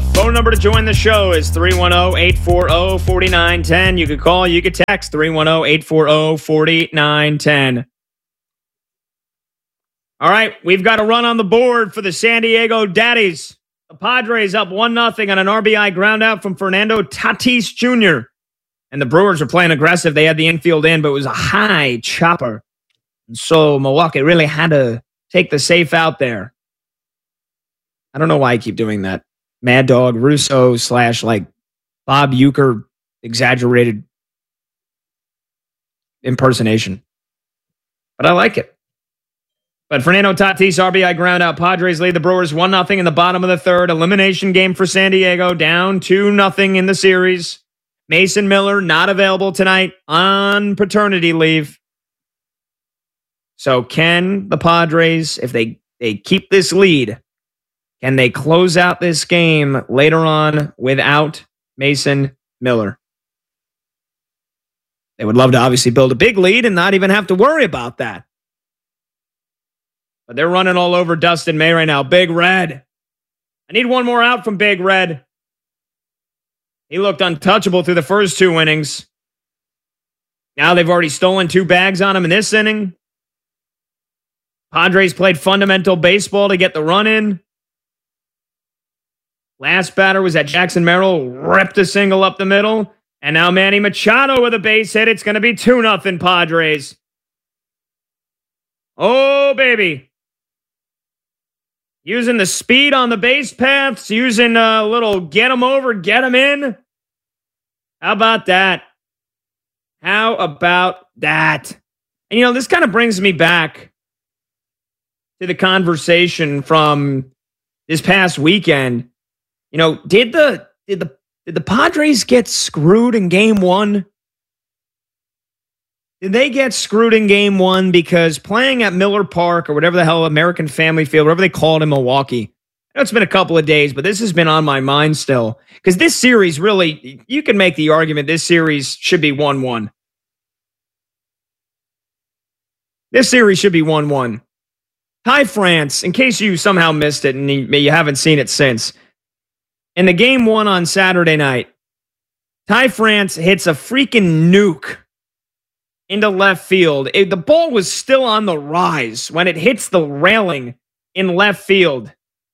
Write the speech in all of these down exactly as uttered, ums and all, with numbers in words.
Phone number to join the show is three one zero, eight four zero, four nine one zero. You could call, you could text three one zero, eight four zero, four nine one zero. All right, we've got a run on the board for the San Diego Daddies. The Padres up one nothing on an R B I ground out from Fernando Tatis Junior And the Brewers are playing aggressive. They had the infield in, but it was a high chopper. And so Milwaukee really had to take the safe out there. I don't know why I keep doing that. Mad Dog Russo slash like Bob Uecker exaggerated impersonation. But I like it. But Fernando Tatis, R B I ground out. Padres lead the Brewers one nothing in the bottom of the third. Elimination game for San Diego, down two nothing in the series. Mason Miller not available tonight on paternity leave. So can the Padres, if they, they keep this lead, can they close out this game later on without Mason Miller? They would love to obviously build a big lead and not even have to worry about that. But they're running all over Dustin May right now. Big Red. I need one more out from Big Red. He looked untouchable through the first two innings. Now they've already stolen two bags on him in this inning. Padres played fundamental baseball to get the run in. Last batter was that Jackson Merrill, ripped a single up the middle. And now Manny Machado with a base hit. It's going to be two nothing Padres. Oh, baby. Using the speed on the base paths, using a little get them over, get them in. How about that? How about that? And, you know, this kind of brings me back to the conversation from this past weekend. You know, did the did the did the Padres get screwed in game one? Did they get screwed in game one because playing at Miller Park or whatever the hell, American Family Field, whatever they call it in Milwaukee? I know it's been a couple of days, but this has been on my mind still. Because this series really, you can make the argument this series should be one one. This series should be one one. Ty France, in case you somehow missed it and you, you haven't seen it since. In the game one on Saturday night, Ty France hits a freaking nuke into left field. It, the ball was still on the rise when it hits the railing in left field.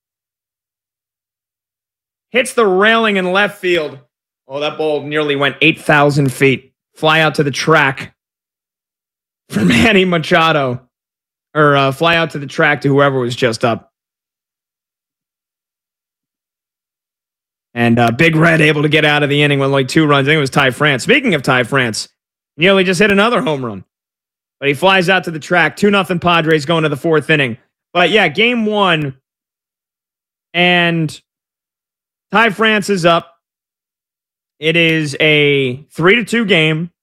Hits the railing in left field. Oh, that ball nearly went eight thousand feet. Fly out to the track for Manny Machado. Or uh, fly out to the track to whoever was just up. And uh, Big Red able to get out of the inning with only two runs. I think it was Ty France. Speaking of Ty France, nearly just hit another home run. But he flies out to the track. two nothing Padres going to the fourth inning. But yeah, game one. And Ty France is up. It is a three to two game.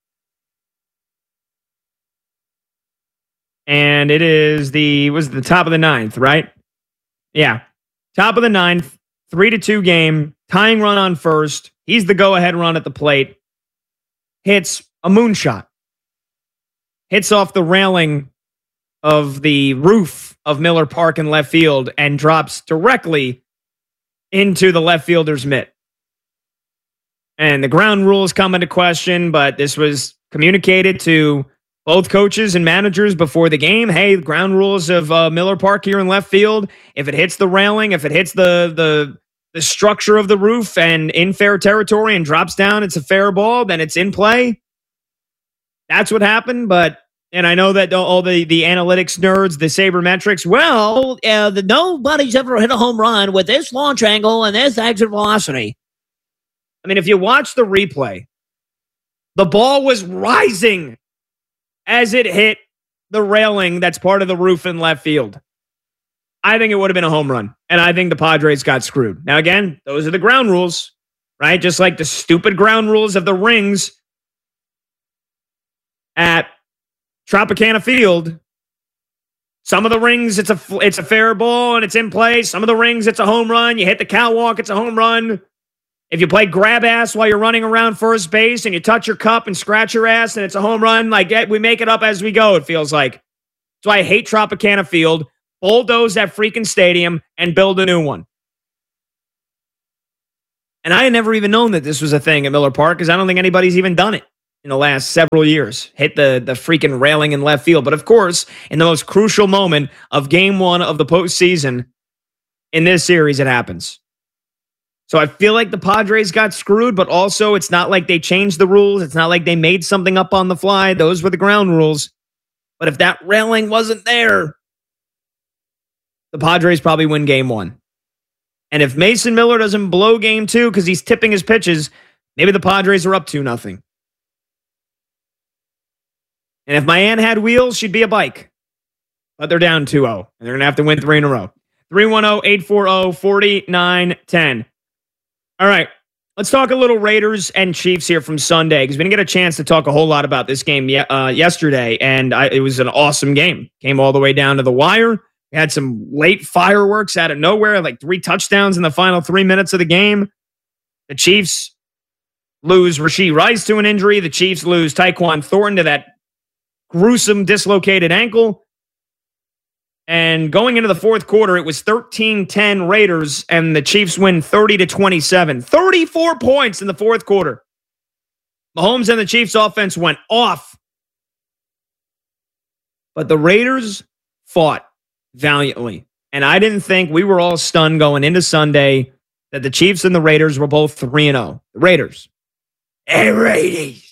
And it is the, was the top of the ninth, right? Yeah. Top of the ninth, three to two game, tying run on first. He's the go-ahead run at the plate. Hits a moonshot. Hits off the railing of the roof of Miller Park in left field and drops directly into the left fielder's mitt. And the ground rules come into question, but this was communicated to both coaches and managers before the game. Hey, the ground rules of uh, Miller Park here in left field. If it hits the railing, if it hits the the the structure of the roof and in fair territory and drops down, it's a fair ball, then it's in play. That's what happened, but, and I know that all the, the analytics nerds, the sabermetrics, well, uh, the, nobody's ever hit a home run with this launch angle and this exit velocity. I mean, if you watch the replay, the ball was rising as it hit the railing that's part of the roof in left field. I think it would have been a home run, and I think the Padres got screwed. Now, again, those are the ground rules, right? Just like the stupid ground rules of the rings at Tropicana Field. Some of the rings, it's a it's a fair ball and it's in play. Some of the rings, it's a home run. You hit the catwalk, it's a home run. If you play grab ass while you're running around first base and you touch your cup and scratch your ass and it's a home run, like we make it up as we go, it feels like. That's why I hate Tropicana Field. Bulldoze that freaking stadium and build a new one. And I had never even known that this was a thing at Miller Park because I don't think anybody's even done it in the last several years. Hit the, the freaking railing in left field. But of course, in the most crucial moment of game one of the postseason in this series, it happens. So I feel like the Padres got screwed, but also it's not like they changed the rules. It's not like they made something up on the fly. Those were the ground rules. But if that railing wasn't there, the Padres probably win game one. And if Mason Miller doesn't blow game two because he's tipping his pitches, maybe the Padres are up two nothing. And if my aunt had wheels, she'd be a bike. But they're down two oh, and they're going to have to win three in a row. three one zero, eight four zero, four nine one zero. All right, let's talk a little Raiders and Chiefs here from Sunday because we didn't get a chance to talk a whole lot about this game uh, yesterday, and I, it was an awesome game. Came all the way down to the wire. We had some late fireworks out of nowhere, like three touchdowns in the final three minutes of the game. The Chiefs lose Rashee Rice to an injury. The Chiefs lose Tyquan Thornton to that gruesome dislocated ankle. And going into the fourth quarter, it was thirteen ten Raiders, and the Chiefs win thirty to twenty-seven. thirty-four points in the fourth quarter. Mahomes and the Chiefs offense went off. But the Raiders fought valiantly. And I didn't think we were all stunned going into Sunday that the Chiefs and the Raiders were both three and oh. The Raiders. Hey, Raiders.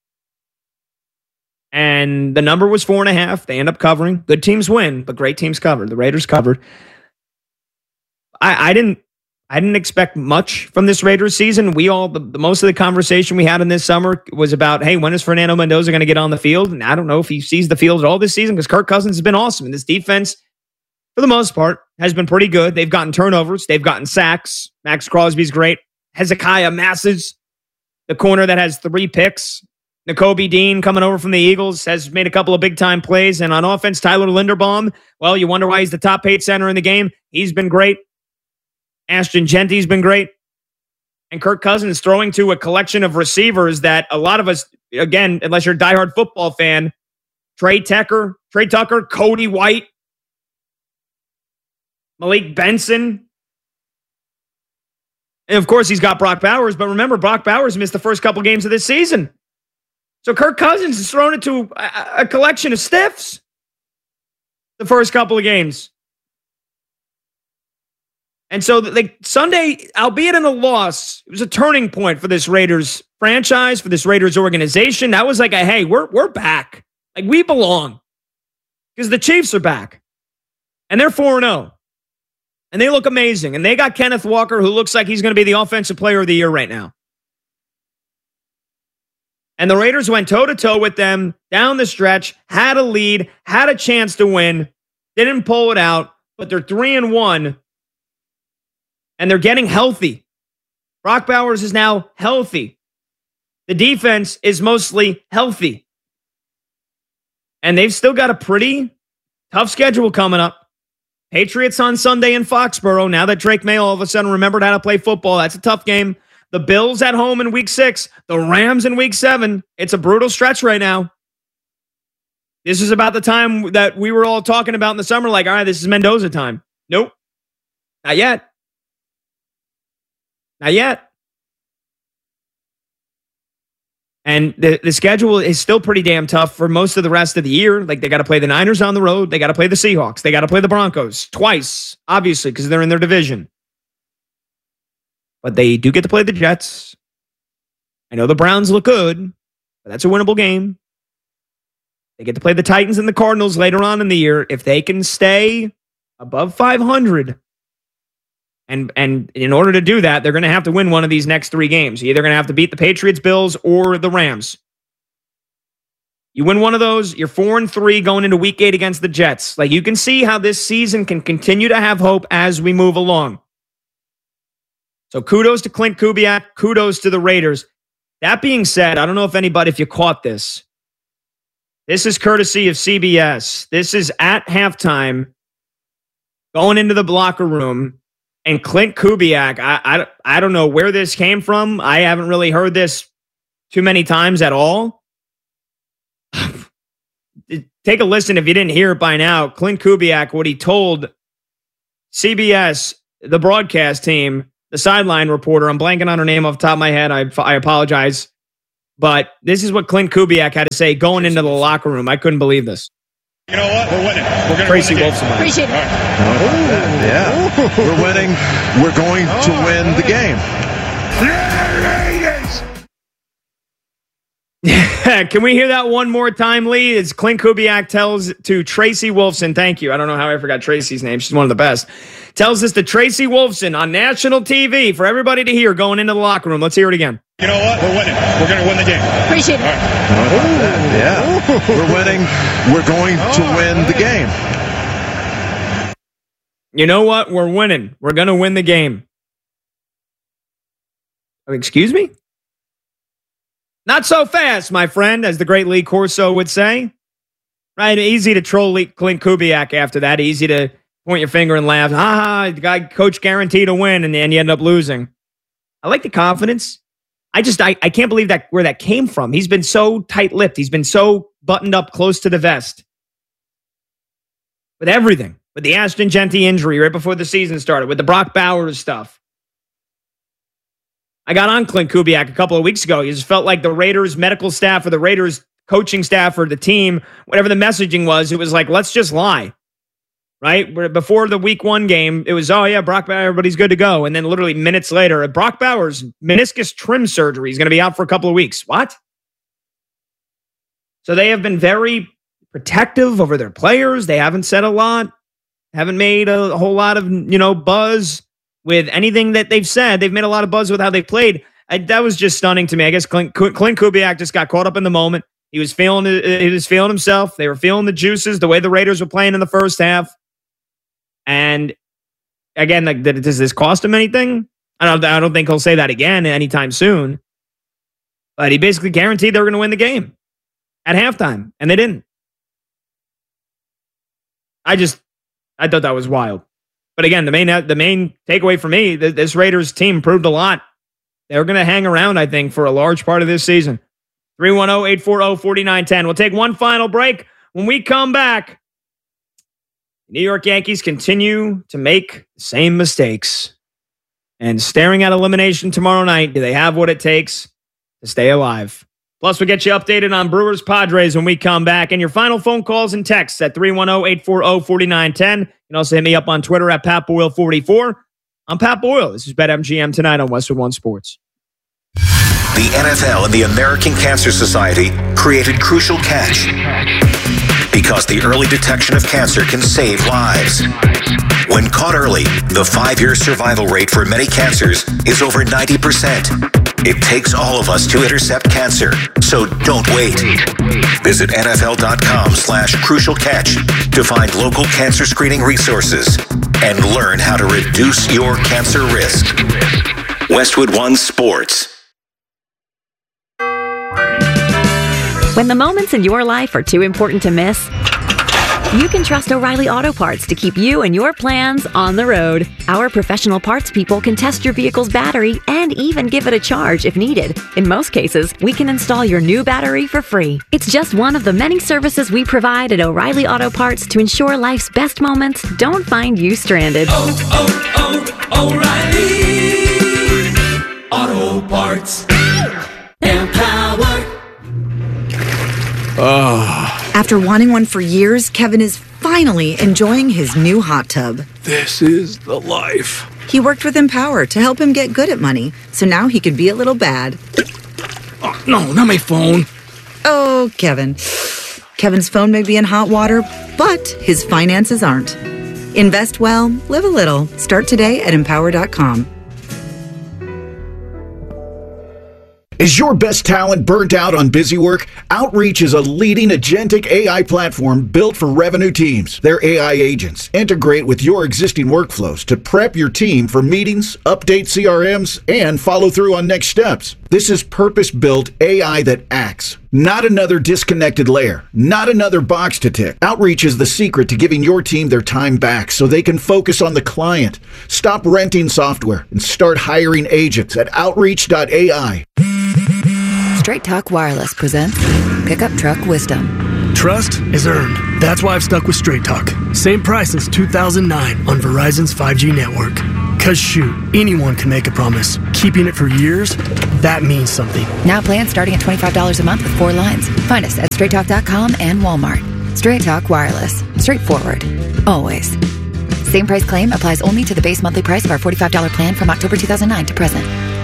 And the number was four and a half. They end up covering. Good teams win, but great teams covered. The Raiders covered. I, I didn't I didn't expect much from this Raiders season. We all, the, the most of the conversation we had in this summer was about, hey, when is Fernando Mendoza going to get on the field? And I don't know if he sees the field at all this season because Kirk Cousins has been awesome. And this defense, for the most part, has been pretty good. They've gotten turnovers. They've gotten sacks. Max Crosby's great. Hezekiah Masses, the corner that has three picks. Nakobe Dean coming over from the Eagles has made a couple of big-time plays. And on offense, Tyler Linderbaum, well, you wonder why he's the top eight center in the game. He's been great. Ashton Genty's been great. And Kirk Cousins throwing to a collection of receivers that a lot of us, again, unless you're a diehard football fan, Trey Tucker, Trey Tucker, Cody White, Malik Benson. And of course, he's got Brock Bowers. But remember, Brock Bowers missed the first couple games of this season. So Kirk Cousins has thrown it to a, a collection of stiffs the first couple of games. And so like Sunday, albeit in a loss, it was a turning point for this Raiders franchise, for this Raiders organization. That was like a, hey, we're we're back. Like we belong. Because the Chiefs are back. And they're four and oh. And they look amazing. And they got Kenneth Walker, who looks like he's going to be the offensive player of the year right now. And the Raiders went toe-to-toe with them down the stretch, had a lead, had a chance to win, didn't pull it out, but they're three and one, and they're getting healthy. Brock Bowers is now healthy. The defense is mostly healthy. And they've still got a pretty tough schedule coming up. Patriots on Sunday in Foxborough. Now that Drake May all of a sudden remembered how to play football, that's a tough game. The Bills at home in week six. The Rams in week seven. It's a brutal stretch right now. This is about the time that we were all talking about in the summer, like, all right, this is Mendoza time. Nope. Not yet. Not yet. And the, the schedule is still pretty damn tough for most of the rest of the year. Like, they got to play the Niners on the road. They got to play the Seahawks. They got to play the Broncos twice, obviously, because they're in their division. But they do get to play the Jets. I know the Browns look good, but that's a winnable game. They get to play the Titans and the Cardinals later on in the year. If they can stay above five hundred, and, and in order to do that, they're going to have to win one of these next three games. You're either going to have to beat the Patriots, Bills, or the Rams. You win one of those, you're four and three going into week eight against the Jets. Like, you can see how this season can continue to have hope as we move along. So kudos to Clint Kubiak. Kudos to the Raiders. That being said, I don't know if anybody, if you caught this. This is courtesy of C B S. This is at halftime, going into the locker room, and Clint Kubiak, I, I, I don't know where this came from. I haven't really heard this too many times at all. Take a listen if you didn't hear it by now. Clint Kubiak, what he told C B S, the broadcast team, the sideline reporter. I'm blanking on her name off the top of my head. I, I apologize. But this is what Clint Kubiak had to say going into the locker room. I couldn't believe this. You know what? We're winning. We're going to Tracy win the Wolfson. game. Appreciate it. Right. Yeah, we're winning. We're going to win the game. Can we hear that one more time, Lee? As Clint Kubiak tells to Tracy Wolfson, thank you. I don't know how I forgot Tracy's name. She's one of the best. Tells this to Tracy Wolfson on national T V for everybody to hear going into the locker room. Let's hear it again. You know what? We're winning. We're going to win the game. Appreciate it. Right. Yeah, we're winning. We're going to win the game. You know what? We're winning. We're going to win the game. Excuse me? Not so fast, my friend, as the great Lee Corso would say. Right? Easy to troll Lee, Clint Kubiak after that. Easy to point your finger and laugh. Ha ha, the guy coach guaranteed to win, and then you end up losing. I like the confidence. I just, I, I can't believe that where that came from. He's been so tight-lipped. He's been so buttoned up close to the vest. With everything. With the Ashton Genty injury right before the season started. With the Brock Bowers stuff. I got on Clint Kubiak a couple of weeks ago. He just felt like the Raiders medical staff or the Raiders coaching staff or the team, whatever the messaging was, it was like, let's just lie. Right? Where before the week one game, it was, oh yeah, Brock Bowers, everybody's good to go. And then literally minutes later, Brock Bowers, meniscus trim surgery, is going to be out for a couple of weeks. What? So they have been very protective over their players. They haven't said a lot, haven't made a whole lot of, you know, buzz with anything that they've said. They've made a lot of buzz with how they played. I, that was just stunning to me. I guess Clint, Clint Kubiak just got caught up in the moment. He was feeling he was feeling himself. They were feeling the juices, the way the Raiders were playing in the first half. And again, like, does this cost him anything? I don't. I don't think he'll say that again anytime soon. But he basically guaranteed they were going to win the game at halftime, and they didn't. I just, I thought that was wild. But again, the main the main takeaway for me, this Raiders team proved a lot. They're going to hang around, I think, for a large part of this season. three one zero, eight four zero, four nine one zero. We'll take one final break. When we come back, New York Yankees continue to make the same mistakes. And staring at elimination tomorrow night, do they have what it takes to stay alive? Plus, we'll get you updated on Brewers Padres when we come back. And your final phone calls and texts at three one zero, eight four zero, four nine one zero. You can also hit me up on Twitter at Pat Boyle forty-four. I'm Pat Boyle. This is BetMGM tonight on Westwood One Sports. The N F L and the American Cancer Society created Crucial Catch because the early detection of cancer can save lives. When caught early, the five-year survival rate for many cancers is over ninety percent. It takes all of us to intercept cancer, so don't wait. Visit nfl.com slash crucial catch to find local cancer screening resources and learn how to reduce your cancer risk. Westwood One Sports. When the moments in your life are too important to miss, you can trust O'Reilly Auto Parts to keep you and your plans on the road. Our professional parts people can test your vehicle's battery and even give it a charge if needed. In most cases, we can install your new battery for free. It's just one of the many services we provide at O'Reilly Auto Parts to ensure life's best moments don't find you stranded. Oh, oh, oh, O'Reilly Auto Parts. Empowered. Oh. After wanting one for years, Kevin is finally enjoying his new hot tub. This is the life. He worked with Empower to help him get good at money, so now he could be a little bad. Oh, no, not my phone. Oh, Kevin. Kevin's phone may be in hot water, but his finances aren't. Invest well, live a little. Start today at empower dot com. Is your best talent burnt out on busy work? Outreach is a leading agentic A I platform built for revenue teams. Their A I agents integrate with your existing workflows to prep your team for meetings, update C R Ms, and follow through on next steps. This is purpose-built A I that acts. Not another disconnected layer. Not another box to tick. Outreach is the secret to giving your team their time back so they can focus on the client. Stop renting software and start hiring agents at outreach dot A I. Straight Talk Wireless presents Pickup Truck Wisdom. Trust is earned. That's why I've stuck with Straight Talk. Same price since two thousand nine on Verizon's five G network. Cause shoot, anyone can make a promise. Keeping it for years, that means something. Now plans starting at twenty-five dollars a month with four lines. Find us at straight talk dot com and Walmart. Straight Talk Wireless. Straightforward. Always. Same price claim applies only to the base monthly price of our forty-five dollars plan from October two thousand nine to present.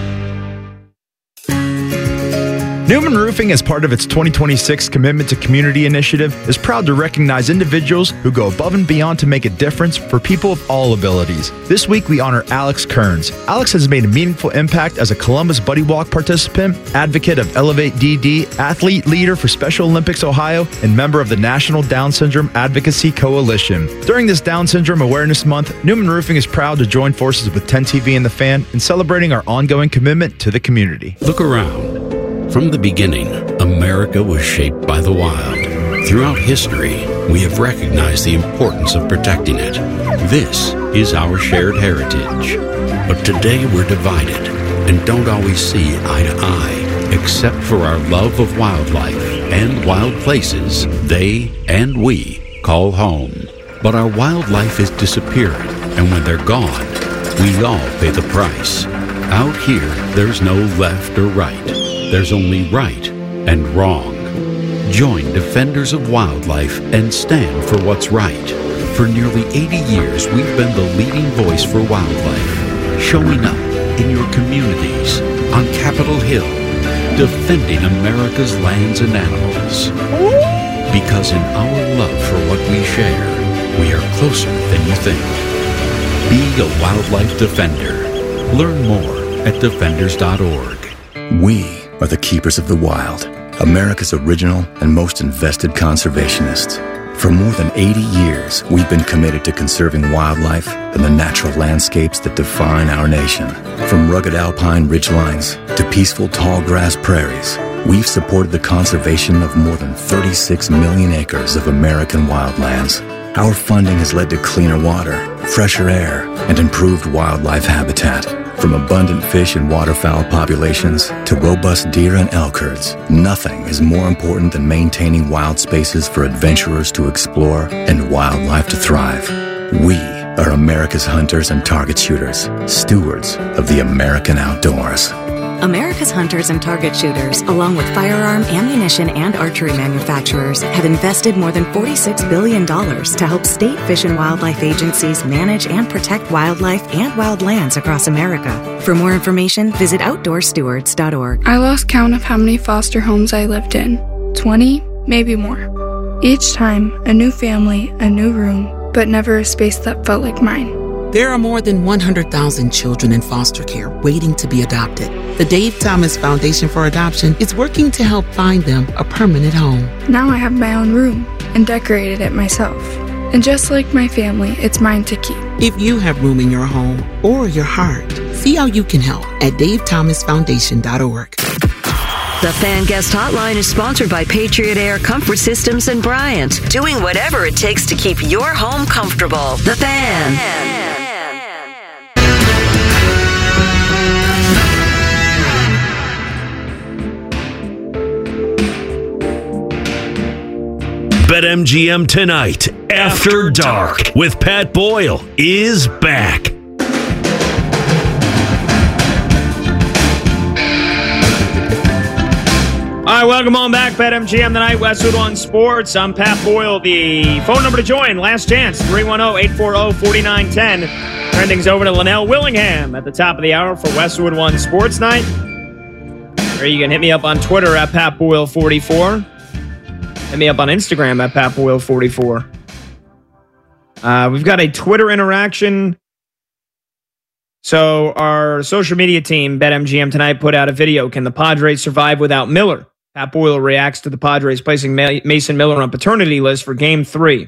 Newman Roofing, as part of its twenty twenty-six Commitment to Community initiative, is proud to recognize individuals who go above and beyond to make a difference for people of all abilities. This week, we honor Alex Kearns. Alex has made a meaningful impact as a Columbus Buddy Walk participant, advocate of Elevate D D, athlete leader for Special Olympics Ohio, and member of the National Down Syndrome Advocacy Coalition. During this Down Syndrome Awareness Month, Newman Roofing is proud to join forces with ten T V and The Fan in celebrating our ongoing commitment to the community. Look around. From the beginning, America was shaped by the wild. Throughout history, we have recognized the importance of protecting it. This is our shared heritage. But today we're divided and don't always see eye to eye, except for our love of wildlife and wild places they and we call home. But our wildlife is disappearing, and when they're gone, we all pay the price. Out here, there's no left or right. There's only right and wrong. Join Defenders of Wildlife and stand for what's right. For nearly eighty years, we've been the leading voice for wildlife, showing up in your communities, on Capitol Hill, defending America's lands and animals. Because in our love for what we share, we are closer than you think. Be a wildlife defender. Learn more at defenders dot org. We are the keepers of the wild, America's original and most invested conservationists. For more than eighty years, we've been committed to conserving wildlife and the natural landscapes that define our nation. From rugged alpine ridgelines to peaceful tall grass prairies, we've supported the conservation of more than thirty-six million acres of American wildlands. Our funding has led to cleaner water, fresher air, and improved wildlife habitat. From abundant fish and waterfowl populations to robust deer and elk herds, nothing is more important than maintaining wild spaces for adventurers to explore and wildlife to thrive. We are America's hunters and target shooters, stewards of the American outdoors. America's hunters and target shooters, along with firearm, ammunition, and archery manufacturers, have invested more than forty-six billion dollars to help state fish and wildlife agencies manage and protect wildlife and wildlands across America. For more information, visit outdoor stewards dot org. I lost count of how many foster homes I lived in. twenty, maybe more. Each time, a new family, a new room, but never a space that felt like mine. There are more than one hundred thousand children in foster care waiting to be adopted. The Dave Thomas Foundation for Adoption is working to help find them a permanent home. Now I have my own room and decorated it myself. And just like my family, it's mine to keep. If you have room in your home or your heart, see how you can help at dave thomas foundation dot org. The Fan Guest Hotline is sponsored by Patriot Air Comfort Systems and Bryant, doing whatever it takes to keep your home comfortable. The Fan. BetMGM Tonight, After Dark, with Pat Boyle, is back. All right, welcome on back, BetMGM Tonight, Westwood One Sports. I'm Pat Boyle. The phone number to join, last chance, three one zero, eight four zero, four nine one zero. Trending's over to Linnell Willingham at the top of the hour for Westwood One Sports Night. Or you can hit me up on Twitter at Pat Boyle forty-four. Hit me up on Instagram at Pat Boyle forty-four. Uh, we've got a Twitter interaction. So our social media team, BetMGM Tonight, put out a video. Can the Padres survive without Miller? Pat Boyle reacts to the Padres placing Mason Miller on paternity list for Game three.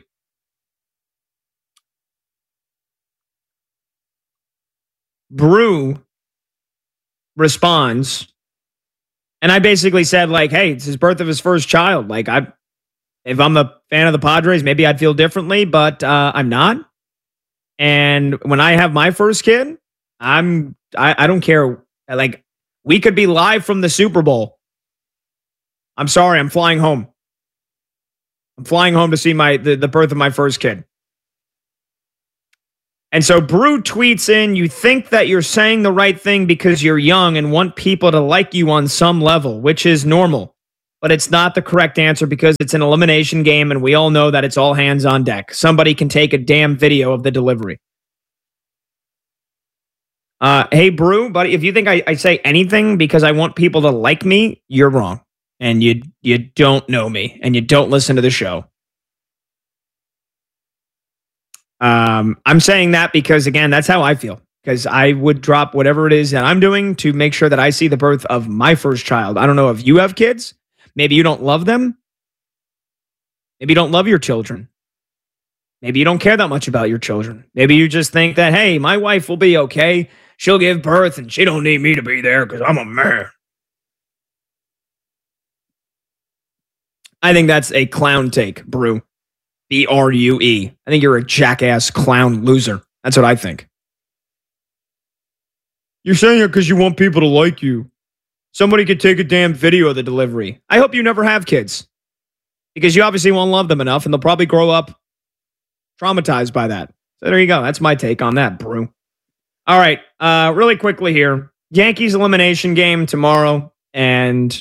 Brew responds, and I basically said, like, hey, it's his birth of his first child. Like, I, if I'm a fan of the Padres, maybe I'd feel differently, but uh, I'm not. And when I have my first kid, I'm, I, I don't care. Like, we could be live from the Super Bowl. I'm sorry, I'm flying home. I'm flying home to see my the, the birth of my first kid. And so Brew tweets in, you think that you're saying the right thing because you're young and want people to like you on some level, which is normal. But it's not the correct answer because it's an elimination game and we all know that it's all hands on deck. Somebody can take a damn video of the delivery. Uh, hey, Brew, buddy, if you think I, I say anything because I want people to like me, you're wrong. And you you don't know me and you don't listen to the show. Um, I'm saying that because, again, that's how I feel. Because I would drop whatever it is that I'm doing to make sure that I see the birth of my first child. I don't know if you have kids. Maybe you don't love them. Maybe you don't love your children. Maybe you don't care that much about your children. Maybe you just think that, hey, my wife will be okay. She'll give birth and she don't need me to be there because I'm a man. I think that's a clown take, Brew. B R U E. I think you're a jackass clown loser. That's what I think. You're saying it because you want people to like you. Somebody could take a damn video of the delivery. I hope you never have kids. Because you obviously won't love them enough and they'll probably grow up traumatized by that. So there you go. That's my take on that, Brew. All right. Uh, really quickly here. Yankees elimination game tomorrow. And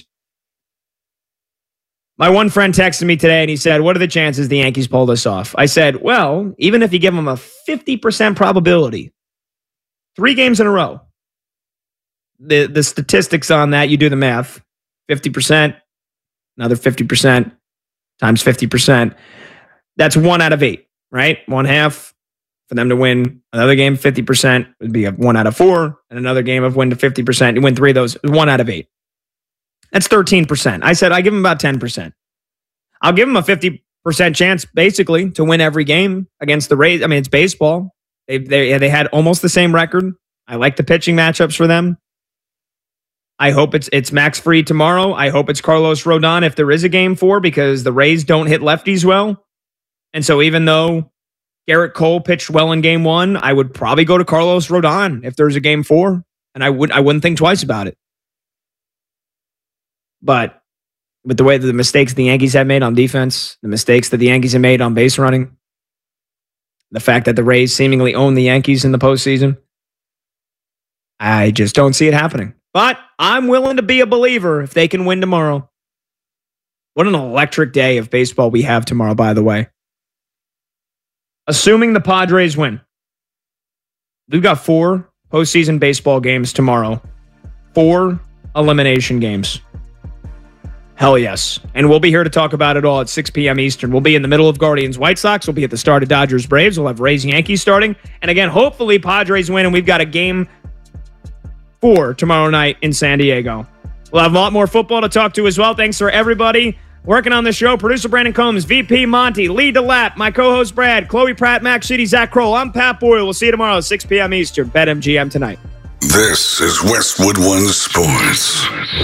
my one friend texted me today and he said, what are the chances the Yankees pull this off? I said, well, even if you give them a fifty percent probability, three games in a row, the, the statistics on that, you do the math, fifty percent, another fifty percent times fifty percent. That's one out of eight, right? One half for them to win another game, fifty percent would be a one out of four, and another game of win to fifty percent. You win three of those, one out of eight. That's thirteen percent. I said I give them about ten percent. I'll give them a fifty percent chance, basically, to win every game against the Rays. I mean, it's baseball. They they they had almost the same record. I like the pitching matchups for them. I hope it's it's Max Fried tomorrow. I hope it's Carlos Rodon if there is a game four because the Rays don't hit lefties well. And so even though Garrett Cole pitched well in game one, I would probably go to Carlos Rodon if there's a game four. And I, would, I wouldn't think twice about it. But with the way that the mistakes the Yankees have made on defense, the mistakes that the Yankees have made on base running, the fact that the Rays seemingly own the Yankees in the postseason, I just don't see it happening. But I'm willing to be a believer if they can win tomorrow. What an electric day of baseball we have tomorrow, by the way. Assuming the Padres win, we've got four postseason baseball games tomorrow. Four elimination games. Hell yes. And we'll be here to talk about it all at six p.m. Eastern. We'll be in the middle of Guardians White Sox. We'll be at the start of Dodgers Braves. We'll have Rays Yankees starting. And again, hopefully Padres win and we've got a game four tomorrow night in San Diego. We'll have a lot more football to talk to as well. Thanks for everybody working on the show. Producer Brandon Combs, V P Monty, Lee DeLapp, my co-host Brad, Chloe Pratt, Max City, Zach Kroll. I'm Pat Boyle. We'll see you tomorrow at six p.m. Eastern. BetMGM tonight. This is Westwood One Sports.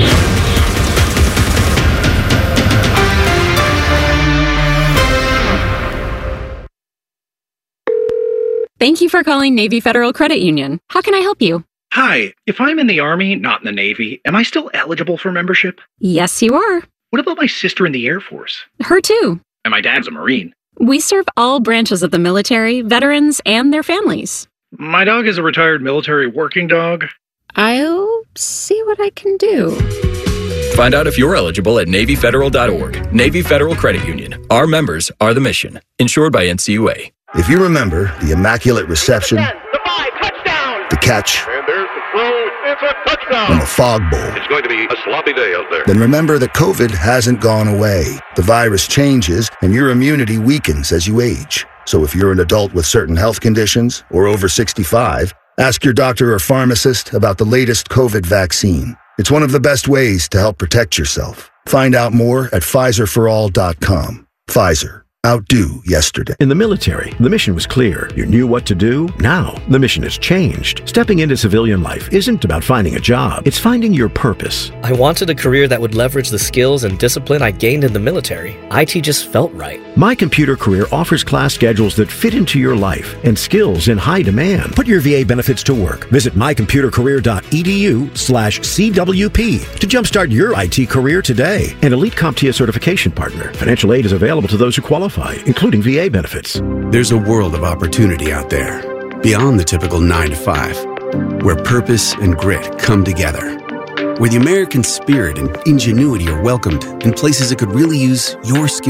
Thank you for calling Navy Federal Credit Union. How can I help you? Hi, if I'm in the Army, not in the Navy, am I still eligible for membership? Yes, you are. What about my sister in the Air Force? Her too. And my dad's a Marine. We serve all branches of the military, veterans, and their families. My dog is a retired military working dog. I'll see what I can do. Find out if you're eligible at Navy Federal dot org. Navy Federal Credit Union. Our members are the mission. Insured by N C U A. If you remember the immaculate reception, The five, touchdown! the catch, And there's the throw. It's a touchdown. and the fog bowl, It's going to be a sloppy day out there. then remember that COVID hasn't gone away. The virus changes and your immunity weakens as you age. So if you're an adult with certain health conditions or over sixty-five, ask your doctor or pharmacist about the latest COVID vaccine. It's one of the best ways to help protect yourself. Find out more at Pfizer for all dot com. Pfizer. Outdo yesterday. In the military, the mission was clear. You knew what to do. Now, the mission has changed. Stepping into civilian life isn't about finding a job. It's finding your purpose. I wanted a career that would leverage the skills and discipline I gained in the military. I T just felt right. My Computer Career offers class schedules that fit into your life and skills in high demand. Put your V A benefits to work. Visit my computer career dot e d u slash C W P to jumpstart your I T career today. An Elite CompTIA certification partner. Financial aid is available to those who qualify, including V A benefits. There's a world of opportunity out there. beyond the typical nine to five, where purpose and grit come together, where the American spirit and ingenuity are welcomed in places that could really use your skills